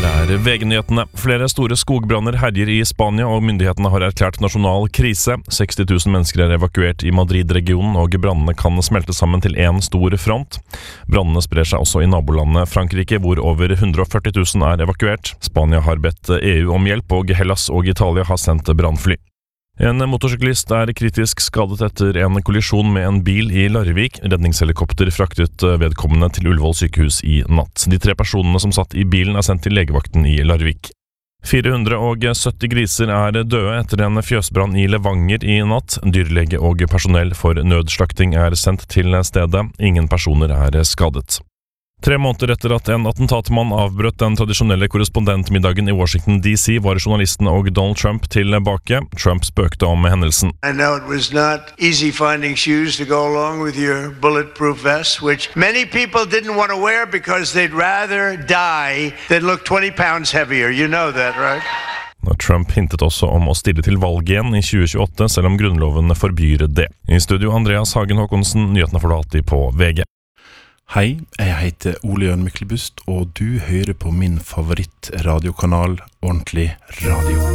Her VG-nyhetene. Flere store skogbranner herjer i Spania, og myndighetene har erklært nasjonal krise. 60 000 mennesker er evakuert i Madrid-regionen, og brannene kan smelte sammen til en stor front. Brannene sprer seg også i nabolandet Frankrike, hvor over 140 000 er evakuert. Spania har bedt EU om hjelp, og Hellas og Italia har sendt brannfly. En motorsyklist er kritisk skadet etter en kollisjon med en bil i Larvik. Redningshelikopter fraktet vedkommende til Ullevål sykehus i natt. De 3 personene som satt i bilen er sendt til legevakten i Larvik. 470 griser er døde etter en fjøsbrann i Levanger i natt. Dyrlege og personell for nødslakting er sendt til stedet. Ingen personer er skadet. 3 måneder etter at en attentatmann avbrøt den tradisjonelle korrespondentmiddagen i Washington DC, var journalisten og Donald Trump tilbake. Trump spøkte om hendelsen. I know it was not easy finding shoes to go along with your bulletproof vest, which many people didn't want to wear because they'd rather die than look 20 pounds heavier. You know that, right? Trump hintet også om å stille til valg igjen i 2028, selv om grunnloven forbyr det. I studio Andreas Hagen Håkonsen, nyhetene får du alltid på VG. Hei, jeg heter Ole Jørn Myklebust, og du hører på min favorittradiokanal, Ordentlig Radio.